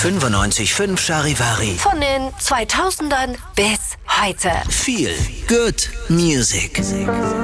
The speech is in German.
95.5 Charivari. Von den 2000ern bis heute. Feel good music.